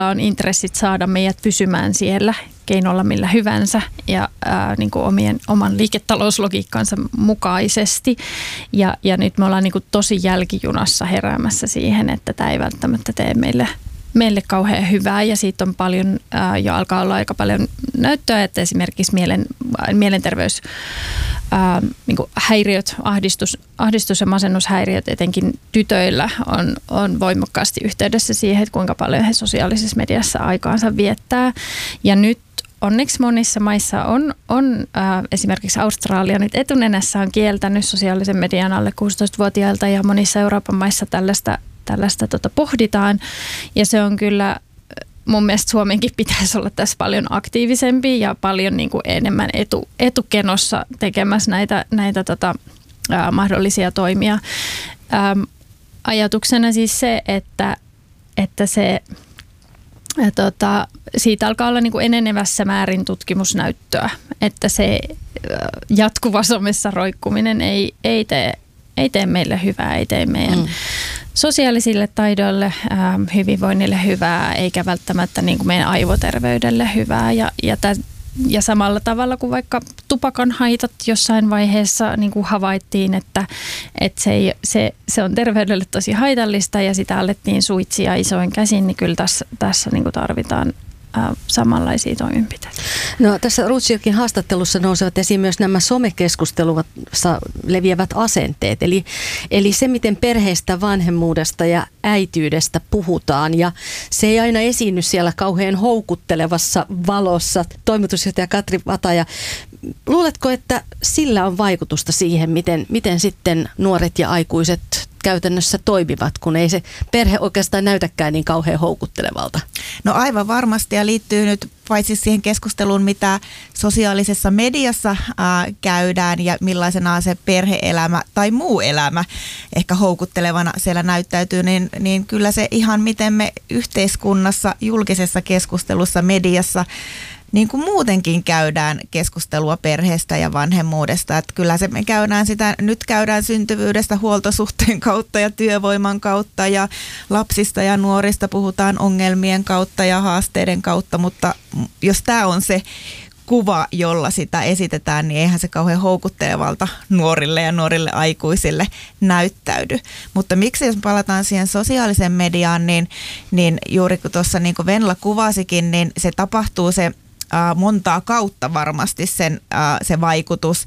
on intressit saada meidät pysymään siellä keinolla millä hyvänsä ja niin kuin oman liiketalouslogiikkansa mukaisesti. Ja nyt me ollaan niin kuin tosi jälkijunassa heräämässä siihen, että tämä ei välttämättä tee meille kauhean hyvää ja siitä on paljon, jo alkaa olla aika paljon näyttöä, että esimerkiksi mielenterveys niin kuin häiriöt, ahdistus- ja masennushäiriöt etenkin tytöillä on voimakkaasti yhteydessä siihen, että kuinka paljon he sosiaalisessa mediassa aikaansa viettää. Ja nyt onneksi monissa maissa on esimerkiksi Australia nyt etunenässä on kieltänyt sosiaalisen median alle 16-vuotiailta ja monissa Euroopan maissa tällaista pohditaan. Ja se on kyllä, mun mielestä Suomenkin pitäisi olla tässä paljon aktiivisempi ja paljon niin kuin enemmän etukenossa tekemässä näitä mahdollisia toimia. Ajatuksena siis se, että se siitä alkaa olla niin kuin enenevässä määrin tutkimusnäyttöä, että se jatkuva somessa roikkuminen ei tee meille hyvää, ei tee meidän sosiaalisille taidoille, hyvinvoinnille hyvää, eikä välttämättä niin kuin meidän aivoterveydelle hyvää. Ja samalla tavalla kuin vaikka tupakan haitat jossain vaiheessa niin kuin havaittiin, että se on terveydelle tosi haitallista ja sitä alettiin suitsia isoin käsin, niin kyllä tässä niin kuin tarvitaan samanlaisia toimenpiteitä. No, tässä Rothschildin haastattelussa nousevat esiin myös nämä somekeskustelussa leviävät asenteet. Eli se, miten perheestä, vanhemmuudesta ja äityydestä puhutaan. Ja se ei aina esiinny siellä kauhean houkuttelevassa valossa. Toimitusjohtaja Katri Vataja, luuletko, että sillä on vaikutusta siihen, miten sitten nuoret ja aikuiset käytännössä toimivat, kun ei se perhe oikeastaan näytäkään niin kauhean houkuttelevalta? No aivan varmasti ja liittyy nyt paitsi siihen keskusteluun, mitä sosiaalisessa mediassa käydään ja millaisena se perhe-elämä tai muu elämä ehkä houkuttelevana siellä näyttäytyy, niin kyllä se ihan miten me yhteiskunnassa, julkisessa keskustelussa, mediassa niin kuin muutenkin käydään keskustelua perheestä ja vanhemmuudesta. Että kyllä se me nyt käydään syntyvyydestä huoltosuhteen kautta ja työvoiman kautta ja lapsista ja nuorista puhutaan ongelmien kautta ja haasteiden kautta, mutta jos tämä on se kuva, jolla sitä esitetään, niin eihän se kauhean houkuttelevalta nuorille ja nuorille aikuisille näyttäydy. Mutta miksi jos palataan siihen sosiaaliseen mediaan, niin juuri kun tuossa niin kuin Venla kuvasikin, niin se tapahtuu se montaa kautta varmasti se vaikutus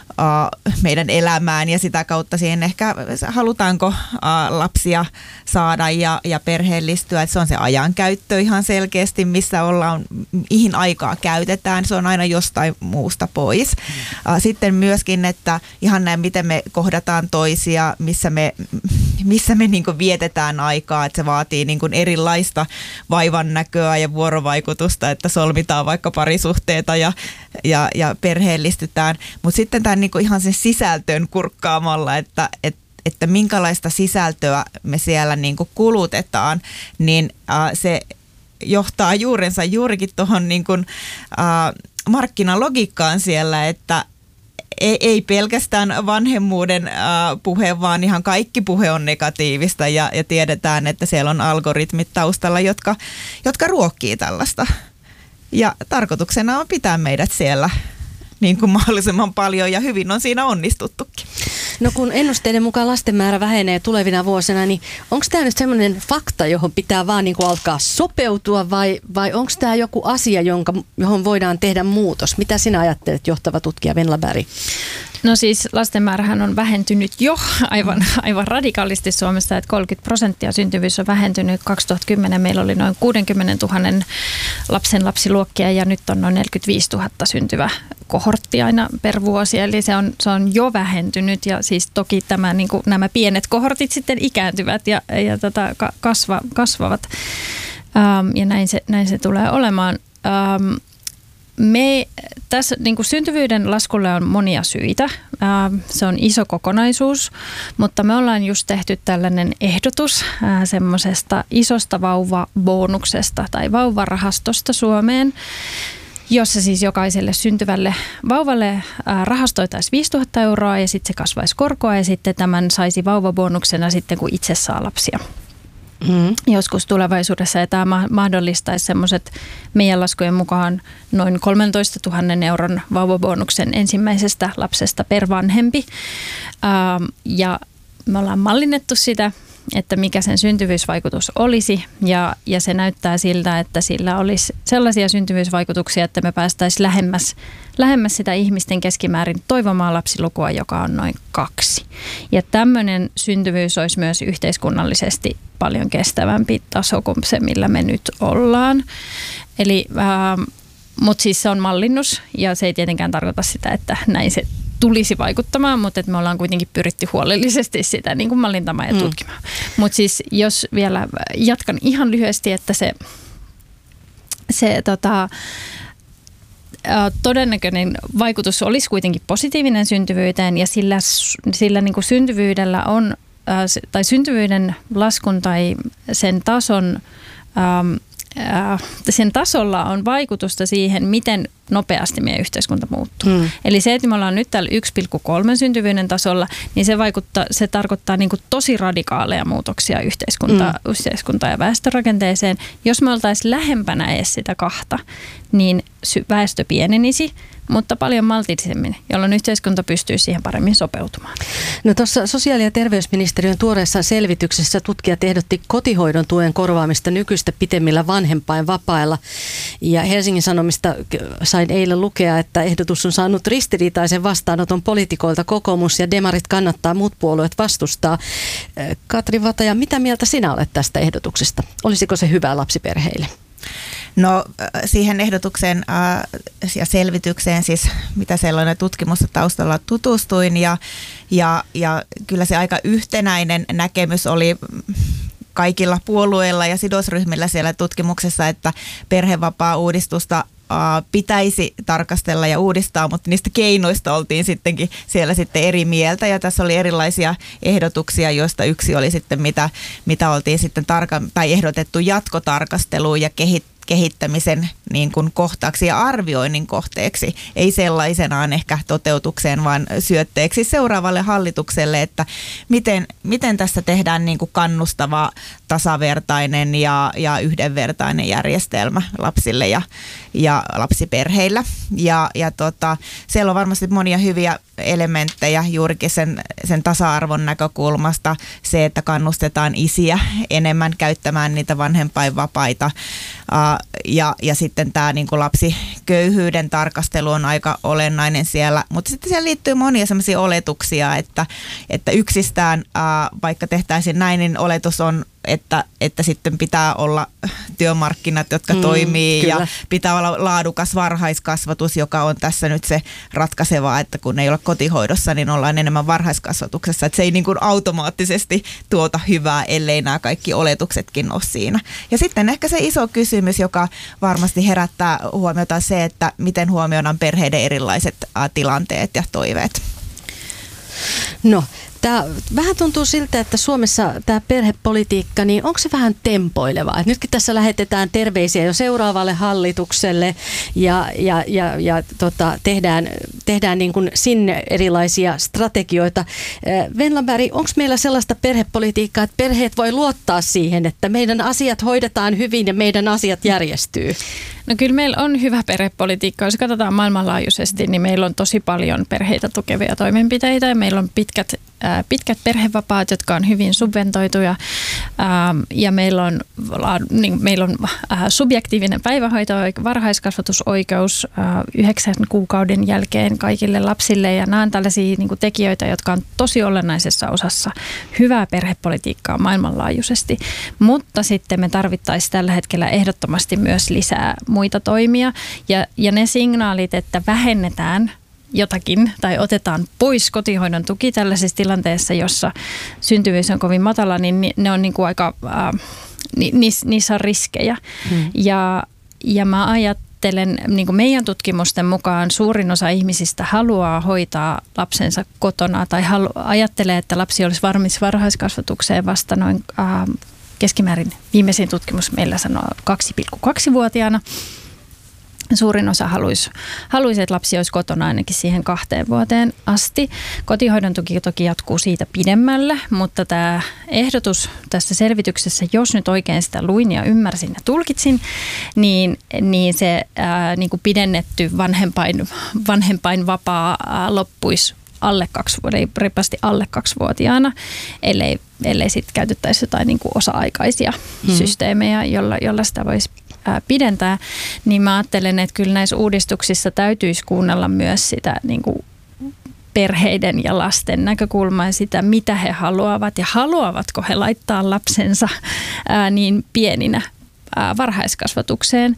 meidän elämään ja sitä kautta siihen ehkä halutaanko lapsia saada ja perheellistyä. Että se on se ajankäyttö ihan selkeästi, missä ollaan, mihin aikaa käytetään. Se on aina jostain muusta pois. Sitten myöskin, että ihan näin, miten me kohdataan toisia, missä me niin kuin vietetään aikaa. Että se vaatii niin kuin erilaista vaivan näköä ja vuorovaikutusta, että solmitaan vaikka parisuhteita ja perheellistytään. Mutta sitten tämän niin kuin ihan sen sisältön kurkkaamalla, että minkälaista sisältöä me siellä niin kuin kulutetaan, niin se johtaa juurensa juurikin tuohon niin kuin markkinalogiikkaan siellä, että ei pelkästään vanhemmuuden puhe, vaan ihan kaikki puhe on negatiivista ja tiedetään, että siellä on algoritmit taustalla, jotka ruokkii tällaista. Ja tarkoituksena on pitää meidät siellä niin kuin mahdollisimman paljon ja hyvin on siinä onnistuttukin. No kun ennusteiden mukaan lasten määrä vähenee tulevina vuosina, niin onko tämä nyt semmoinen fakta, johon pitää vaan niin kuin alkaa sopeutua vai onko tämä joku asia, johon voidaan tehdä muutos? Mitä sinä ajattelet, johtava tutkija Venla Berg? No siis lasten määrähän on vähentynyt jo aivan radikaalisti Suomessa, että 30% syntyvyys on vähentynyt. 2010 meillä oli noin 60 000 lapsen lapsiluokkia ja nyt on noin 45 000 syntyvä kohortti aina per vuosi. Eli se on jo vähentynyt ja siis toki nämä pienet kohortit sitten ikääntyvät ja kasvavat ja näin se tulee olemaan. Tässä niin kuin syntyvyyden laskulle on monia syitä. Se on iso kokonaisuus, mutta me ollaan just tehty tällainen ehdotus semmoisesta isosta vauvabonuksesta tai vauvarahastosta Suomeen, jossa siis jokaiselle syntyvälle vauvalle rahastoitaisiin 5 000 euroa ja sitten se kasvaisi korkoa ja sitten tämän saisi vauvabonuksena sitten kun itse saa lapsia. joskus tulevaisuudessa. Ja tämä mahdollistaisi semmoiset meidän laskujen mukaan noin 13 000 euron vauvabonuksen ensimmäisestä lapsesta per vanhempi. Ja me ollaan mallinnettu sitä, että mikä sen syntyvyysvaikutus olisi, ja se näyttää siltä, että sillä olisi sellaisia syntyvyysvaikutuksia, että me päästäisiin lähemmäs sitä ihmisten keskimäärin toivomaa lapsilukua, joka on noin 2. Ja tämmöinen syntyvyys olisi myös yhteiskunnallisesti paljon kestävämpi taso kuin se, millä me nyt ollaan. Eli, mutta siis se on mallinnus, ja se ei tietenkään tarkoita sitä, että näin se tulisi vaikuttamaan, mutta me ollaan kuitenkin pyritty huolellisesti sitä niin kuin mallintamaan ja tutkimaan. Mutta siis jos vielä jatkan ihan lyhyesti, että se todennäköinen vaikutus olisi kuitenkin positiivinen syntyvyyteen, ja sillä niin kuin syntyvyydellä on, tai syntyvyyden laskun tai sen tason sen tasolla on vaikutusta siihen, miten nopeasti meidän yhteiskunta muuttuu. Eli se, että me ollaan nyt täällä 1,3 syntyvyyden tasolla, niin se tarkoittaa niin kuin tosi radikaaleja muutoksia yhteiskuntaan ja väestörakenteeseen. Jos me oltaisiin lähempänä edes sitä 2, niin väestö pienenisi, mutta paljon maltillisemmin, jolloin yhteiskunta pystyy siihen paremmin sopeutumaan. No tuossa sosiaali- ja terveysministeriön tuoreessa selvityksessä tutkijat ehdotti kotihoidon tuen korvaamista nykyistä pitemmillä vanhempainvapailla. Ja Helsingin Sanomista sain eilen lukea, että ehdotus on saanut ristiriitaisen vastaanoton poliitikoilta. Kokoomus ja demarit kannattaa, muut puolueet vastustaa. Katri Vataja, mitä mieltä sinä olet tästä ehdotuksesta? Olisiko se hyvä lapsiperheille? No siihen ehdotukseen ja selvitykseen, siis mitä sellainen tutkimusta taustalla tutustuin, ja kyllä se aika yhtenäinen näkemys oli kaikilla puolueilla ja sidosryhmillä siellä tutkimuksessa, että perhevapaa-uudistusta pitäisi tarkastella ja uudistaa, mutta niistä keinoista oltiin sittenkin siellä sitten eri mieltä, ja tässä oli erilaisia ehdotuksia, joista yksi oli sitten mitä oltiin sitten ehdotettu jatkotarkasteluun ja kehittämisen niin kuin kohtaaksi ja arvioinnin kohteeksi, ei sellaisenaan ehkä toteutukseen, vaan syötteeksi seuraavalle hallitukselle, että miten tässä tehdään niin kuin kannustava, tasavertainen ja yhdenvertainen järjestelmä lapsille ja lapsiperheillä. Ja siellä on varmasti monia hyviä elementtejä juurikin sen tasa-arvon näkökulmasta, se, että kannustetaan isiä enemmän käyttämään niitä vanhempainvapaita, ja sitten tämä niin kuin lapsiköyhyyden tarkastelu on aika olennainen siellä, mutta sitten siellä liittyy monia sellaisia oletuksia, että yksistään vaikka tehtäisiin näin, niin oletus on, että sitten pitää olla työmarkkinat, jotka toimii, kyllä. Ja pitää olla laadukas varhaiskasvatus, joka on tässä nyt se ratkaisevaa, että kun ei ole kotihoidossa, niin ollaan enemmän varhaiskasvatuksessa, että se ei niin kuin automaattisesti tuota hyvää, ellei nämä kaikki oletuksetkin ole siinä. Ja sitten ehkä se iso kysymys, joka varmasti herättää huomiota, se, että miten huomioidaan perheiden erilaiset tilanteet ja toiveet. No, tämä vähän tuntuu siltä, että Suomessa tämä perhepolitiikka, niin onko se vähän tempoilevaa? Et nytkin tässä lähetetään terveisiä jo seuraavalle hallitukselle ja tehdään niin kuin sinne erilaisia strategioita. Venla Berg, onko meillä sellaista perhepolitiikkaa, että perheet voi luottaa siihen, että meidän asiat hoidetaan hyvin ja meidän asiat järjestyy? No kyllä meillä on hyvä perhepolitiikka. Jos katsotaan maailmanlaajuisesti, niin meillä on tosi paljon perheitä tukevia toimenpiteitä ja meillä on pitkät perhevapaat, jotka on hyvin subventoituja, ja meillä on subjektiivinen päivähoito, varhaiskasvatusoikeus 9 kuukauden jälkeen kaikille lapsille, ja nämä on tällaisia niin kuin tekijöitä, jotka on tosi olennaisessa osassa hyvää perhepolitiikkaa maailmanlaajuisesti, mutta sitten me tarvittaisiin tällä hetkellä ehdottomasti myös lisää muita toimia, ja ne signaalit, että vähennetään jotakin tai otetaan pois kotihoidon tuki tällaisessa tilanteessa, jossa syntyvyys on kovin matala, niin ne on niin kuin aika, niissä on riskejä. Ja mä ajattelen, niin kuin meidän tutkimusten mukaan suurin osa ihmisistä haluaa hoitaa lapsensa kotona tai ajattelee, että lapsi olisi valmis varhaiskasvatukseen vasta noin keskimäärin viimeisin tutkimus meillä sanoo 2,2-vuotiaana. Suurin osa haluaisi, että lapsi olisi kotona ainakin siihen 2 vuoteen asti. Kotihoidon tuki toki jatkuu siitä pidemmälle, mutta tämä ehdotus tässä selvityksessä, jos nyt oikein sitä luin ja ymmärsin ja tulkitsin, niin se niin kuin pidennetty vanhempainvapaa loppuisi reippaasti alle 2-vuotiaana, ellei sitten käytettäisi jotain niin kuin osa-aikaisia systeemejä, jolla sitä voisi pidentää, niin mä ajattelen, että kyllä näissä uudistuksissa täytyisi kuunnella myös sitä niin kuin perheiden ja lasten näkökulmaa ja sitä, mitä he haluavat ja haluavatko he laittaa lapsensa niin pieninä varhaiskasvatukseen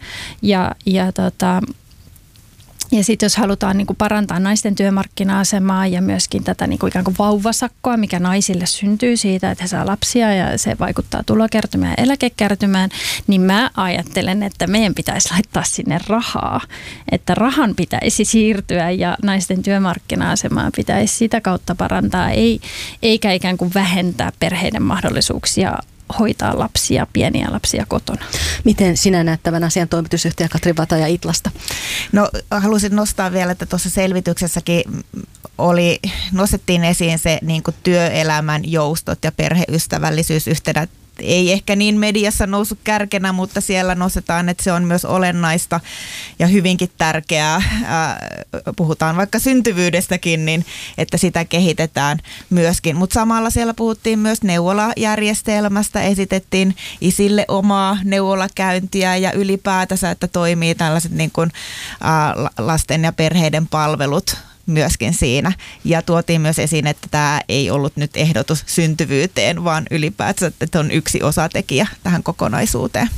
ja sitten jos halutaan niin kuin parantaa naisten työmarkkina-asemaa ja myöskin tätä niin kuin ikään kuin vauvasakkoa, mikä naisille syntyy siitä, että he saa lapsia ja se vaikuttaa tulokertymään ja eläkekertymään, niin mä ajattelen, että meidän pitäisi laittaa sinne rahaa. Että rahan pitäisi siirtyä ja naisten työmarkkina-asemaa pitäisi sitä kautta parantaa, eikä ikään kuin vähentää perheiden mahdollisuuksia hoitaa lapsia, pieniä lapsia kotona. Miten sinä näet tämän asian, toimitusjohtaja Katri Vataja Itlasta? No, halusin nostaa vielä, että tuossa selvityksessäkin nostettiin esiin se niin kuin työelämän joustot ja perheystävällisyys yhtenä. Ei ehkä niin mediassa noussut kärkenä, mutta siellä nostetaan, että se on myös olennaista ja hyvinkin tärkeää. Puhutaan vaikka syntyvyydestäkin, niin että sitä kehitetään myöskin. Mutta samalla siellä puhuttiin myös neuvolajärjestelmästä, esitettiin isille omaa neuvolakäyntiä ja ylipäätänsä, että toimii tällaiset niin kuin, lasten ja perheiden palvelut myöskin siinä. Ja tuotiin myös esiin, että tämä ei ollut nyt ehdotus syntyvyyteen, vaan ylipäätään, että on yksi osatekijä tähän kokonaisuuteen.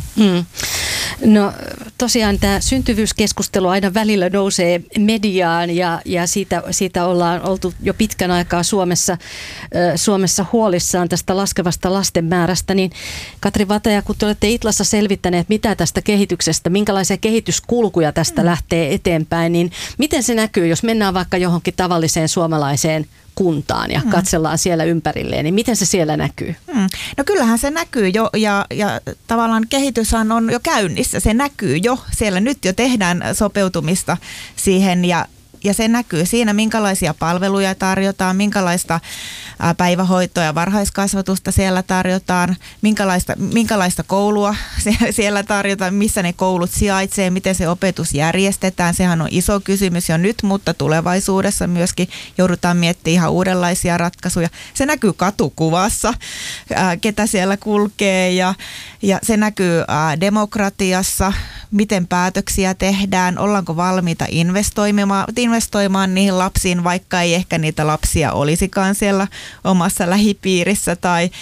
No tosiaan tämä syntyvyyskeskustelu aina välillä nousee mediaan ja siitä ollaan oltu jo pitkän aikaa Suomessa huolissaan tästä laskevasta lasten määrästä. Niin Katri Vataja, kun te olette Itlassa selvittäneet, mitä tästä kehityksestä, minkälaisia kehityskulkuja tästä lähtee eteenpäin, niin miten se näkyy, jos mennään vaikka johonkin tavalliseen suomalaiseen kuntaan ja katsellaan siellä ympärilleen, niin miten se siellä näkyy? No kyllähän se näkyy jo ja tavallaan kehityshän on jo käynnissä. Se näkyy jo. Siellä nyt jo tehdään sopeutumista siihen ja se näkyy siinä, minkälaisia palveluja tarjotaan, minkälaista päivähoitoa ja varhaiskasvatusta siellä tarjotaan, minkälaista koulua siellä tarjotaan, missä ne koulut sijaitsee, miten se opetus järjestetään. Sehän on iso kysymys jo nyt, mutta tulevaisuudessa myöskin joudutaan miettimään ihan uudenlaisia ratkaisuja. Se näkyy katukuvassa, ketä siellä kulkee ja se näkyy demokratiassa, miten päätöksiä tehdään, ollaanko valmiita investoimaan niihin lapsiin, vaikka ei ehkä niitä lapsia olisikaan siellä omassa lähipiirissä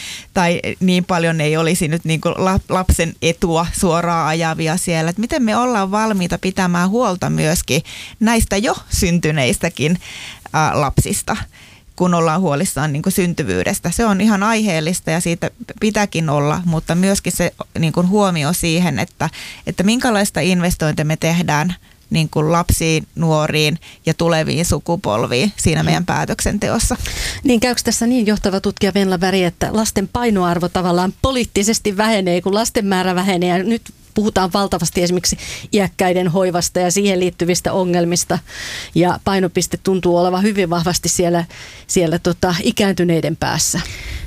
tai niin paljon ei olisi nyt niin kuin lapsen etua suoraan ajavia siellä. Et miten me ollaan valmiita pitämään huolta myöskin näistä jo syntyneistäkin lapsista, kun ollaan huolissaan niin kuin syntyvyydestä. Se on ihan aiheellista ja siitä pitääkin olla, mutta myöskin se niin kuin huomio siihen, että minkälaista investointia me tehdään niin kuin lapsiin, nuoriin ja tuleviin sukupolviin siinä meidän päätöksenteossa. Niin käykö tässä niin, johtava tutkija Venla Berg, että lasten painoarvo tavallaan poliittisesti vähenee, kun lasten määrä vähenee ja nyt puhutaan valtavasti esimerkiksi iäkkäiden hoivasta ja siihen liittyvistä ongelmista ja painopiste tuntuu olevan hyvin vahvasti siellä ikääntyneiden päässä.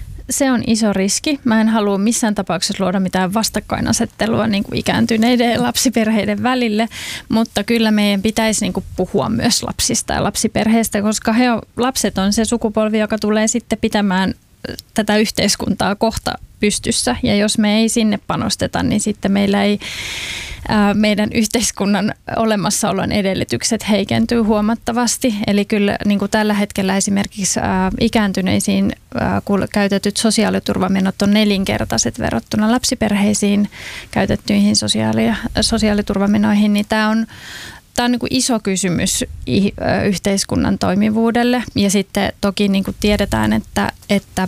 Se on iso riski. Mä en halua missään tapauksessa luoda mitään vastakkainasettelua niin kuin ikääntyneiden ja lapsiperheiden välille, mutta kyllä meidän pitäisi niin kuin puhua myös lapsista ja lapsiperheistä, koska lapset on se sukupolvi, joka tulee sitten pitämään tätä yhteiskuntaa kohta pystyssä. Ja jos me ei sinne panosteta, niin sitten meillä ei meidän yhteiskunnan olemassaolon edellytykset heikentyy huomattavasti. Eli kyllä niin kuin tällä hetkellä esimerkiksi ikääntyneisiin käytetyt sosiaaliturvamenot on 4-kertaiset verrattuna lapsiperheisiin käytettyihin sosiaaliturvamenoihin, niin tämä on niin kuin iso kysymys yhteiskunnan toimivuudelle. Ja sitten toki niin kuin tiedetään, että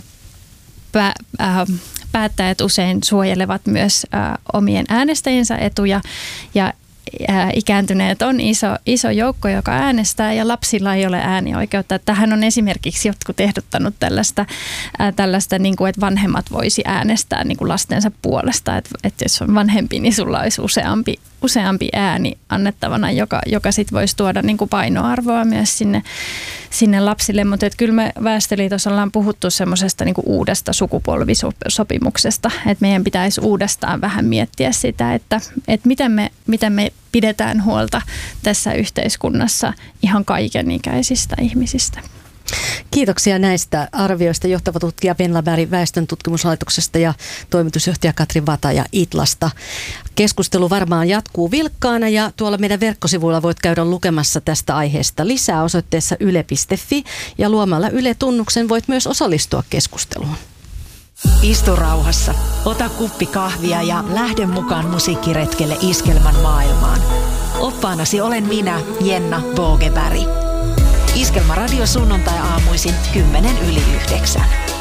päättäjät usein suojelevat myös omien äänestäjiensä etuja ja ikääntyneet on iso joukko, joka äänestää ja lapsilla ei ole äänioikeutta. Tähän on esimerkiksi jotkut ehdottanut tällaista niin kuin, että vanhemmat voisi äänestää niin kuin lastensa puolesta. Että jos on vanhempi, niin sulla olisi useampi ääni annettavana, joka sitten voisi tuoda niin kuin painoarvoa myös sinne lapsille. Mutta kyllä me Väestöliitossa ollaan puhuttu semmoisesta niin kuin uudesta sukupolvisopimuksesta, että meidän pitäisi uudestaan vähän miettiä sitä, että miten me pidetään huolta tässä yhteiskunnassa ihan kaikenikäisistä ihmisistä. Kiitoksia näistä arvioista johtava tutkija Venla Berg Väestön tutkimuslaitoksesta ja toimitusjohtaja Katri Vataja Itlasta. Keskustelu varmaan jatkuu vilkkaana ja tuolla meidän verkkosivuilla voit käydä lukemassa tästä aiheesta lisää osoitteessa yle.fi ja luomalla Yle-tunnuksen voit myös osallistua keskusteluun. Istu rauhassa, ota kuppi kahvia ja lähde mukaan musiikkiretkelle Iskelmän maailmaan. Oppaanasi olen minä, Jenna Bogeberg. Iskelmä Radio sunnuntai-aamuisin 8:10.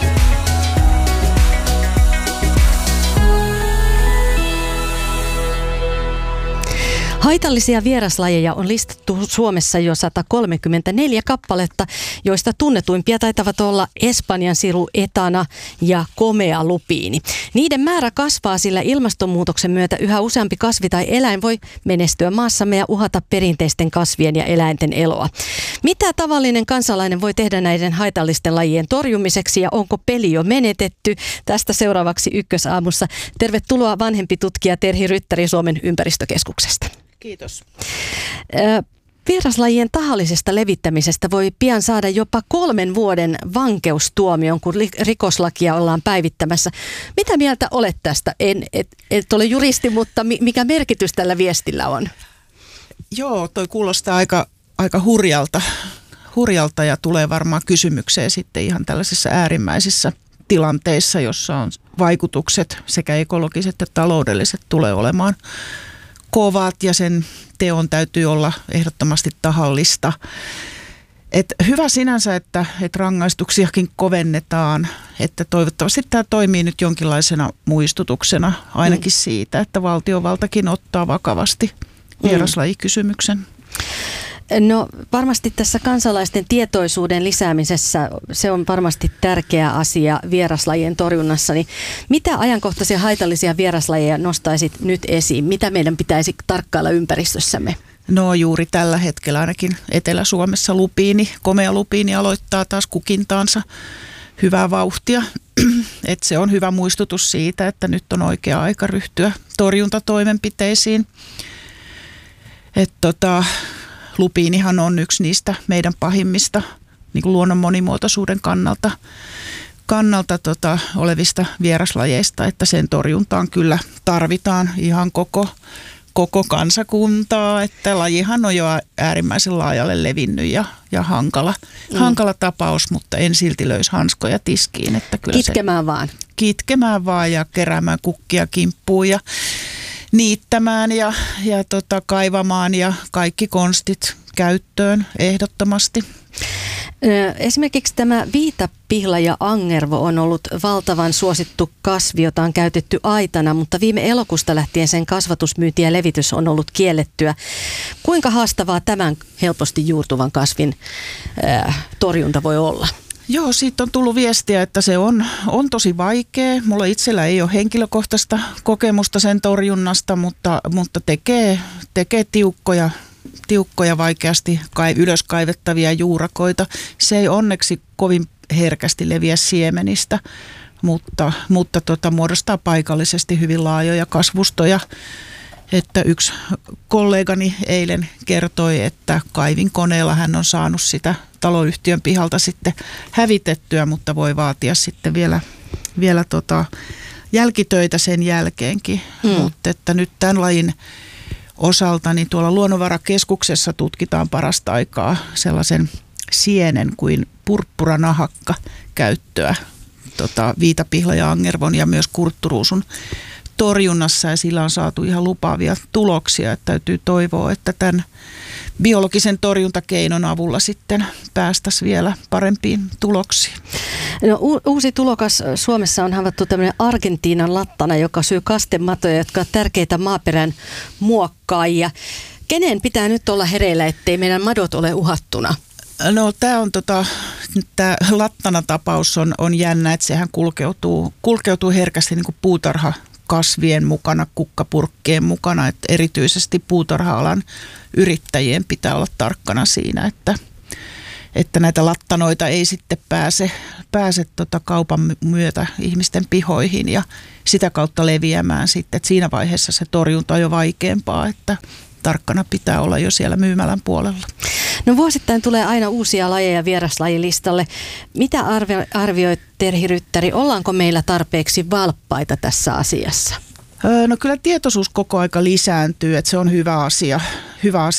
Haitallisia vieraslajeja on listattu Suomessa jo 134 kappaletta, joista tunnetuimpia taitavat olla espanjansiru, etana ja komea lupiini. Niiden määrä kasvaa, sillä ilmastonmuutoksen myötä yhä useampi kasvi tai eläin voi menestyä maassamme ja uhata perinteisten kasvien ja eläinten eloa. Mitä tavallinen kansalainen voi tehdä näiden haitallisten lajien torjumiseksi ja onko peli jo menetetty? Tästä seuraavaksi Ykkösaamussa. Tervetuloa vanhempi tutkija Terhi Ryttäri Suomen ympäristökeskuksesta. Kiitos. Vieraslajien tahallisesta levittämisestä voi pian saada jopa 3 vuoden vankeustuomion, kun rikoslakia ollaan päivittämässä. Mitä mieltä olet tästä? Et ole juristi, mutta mikä merkitys tällä viestillä on? Joo, toi kuulostaa aika hurjalta ja tulee varmaan kysymykseen sitten ihan tällaisissa äärimmäisissä tilanteissa, jossa on vaikutukset sekä ekologiset että taloudelliset tulee olemaan kovat ja sen teon täytyy olla ehdottomasti tahallista. Hyvä sinänsä, että rangaistuksiakin kovennetaan, että toivottavasti tämä toimii nyt jonkinlaisena muistutuksena ainakin siitä, että valtiovaltakin ottaa vakavasti vieraslajikysymyksen. No varmasti tässä kansalaisten tietoisuuden lisäämisessä se on varmasti tärkeä asia vieraslajien torjunnassa. Niin mitä ajankohtaisia haitallisia vieraslajeja nostaisit nyt esiin? Mitä meidän pitäisi tarkkailla ympäristössämme? No juuri tällä hetkellä ainakin Etelä-Suomessa komea lupiini aloittaa taas kukintaansa hyvää vauhtia. Et se on hyvä muistutus siitä, että nyt on oikea aika ryhtyä torjuntatoimenpiteisiin. Lupiinihan on yksi niistä meidän pahimmista niin kuin luonnon monimuotoisuuden kannalta olevista vieraslajeista, että sen torjuntaan kyllä tarvitaan ihan koko kansakuntaa, että lajihan on jo äärimmäisen laajalle levinnyt ja hankala tapaus, mutta en silti löisi hanskoja tiskiin. Että kyllä kitkemään vaan ja keräämään kukkia kimppuun ja niittämään ja kaivamaan ja kaikki konstit käyttöön ehdottomasti. Esimerkiksi tämä viitapihlaja angervo on ollut valtavan suosittu kasvi, jota on käytetty aitana, mutta viime elokuusta lähtien sen kasvatusmyynti ja levitys on ollut kiellettyä. Kuinka haastavaa tämän helposti juurtuvan kasvin torjunta voi olla? Joo, siitä on tullut viestiä, että se on tosi vaikea. Mulla itsellä ei ole henkilökohtaista kokemusta sen torjunnasta, mutta tekee tiukkoja vaikeasti ylös kaivettavia juurakoita. Se ei onneksi kovin herkästi leviä siemenistä, mutta muodostaa paikallisesti hyvin laajoja kasvustoja. Että yksi kollegani eilen kertoi, että kaivinkoneella hän on saanut sitä taloyhtiön pihalta sitten hävitettyä, mutta voi vaatia sitten vielä jälkitöitä sen jälkeenkin. Mutta että nyt tämän lajin osalta niin tuolla Luonnonvarakeskuksessa tutkitaan parasta aikaa sellaisen sienen kuin purppuranahakka käyttöä viitapihlaja angervon ja myös kurtturuusun torjunnassa ja sillä on saatu ihan lupaavia tuloksia. Että täytyy toivoa, että tämän biologisen torjuntakeinon avulla sitten päästäisiin vielä parempiin tuloksiin. No, uusi tulokas Suomessa on havaittu tämmöinen Argentiinan lattana, joka syö kastematoja, jotka ovat tärkeitä maaperän muokkaajia. Kenen pitää nyt olla hereillä, ettei meidän madot ole uhattuna? No tämä lattanatapaus on jännä, että sehän kulkeutuu herkästi niin kuin puutarhakasvien mukana, kukkapurkkien mukana, että erityisesti puutarha-alan yrittäjien pitää olla tarkkana siinä, että näitä lattanoita ei sitten pääse kaupan myötä ihmisten pihoihin ja sitä kautta leviämään sitten, että siinä vaiheessa se torjunta on jo vaikeampaa, että tarkkana pitää olla jo siellä myymälän puolella. No vuosittain tulee aina uusia lajeja vieraslajilistalle. Mitä arvioit, Terhi Ryttäri, ollaanko meillä tarpeeksi valppaita tässä asiassa? No kyllä tietoisuus koko aika lisääntyy, että se on hyvä asia